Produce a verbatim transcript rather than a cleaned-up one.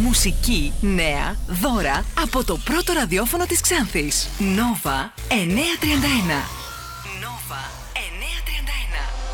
Μουσική, νέα, δώρα από το πρώτο ραδιόφωνο της Ξάνθης. Νόβα εννιακόσια τριάντα ένα. Νόβα εννιακόσια τριάντα ένα.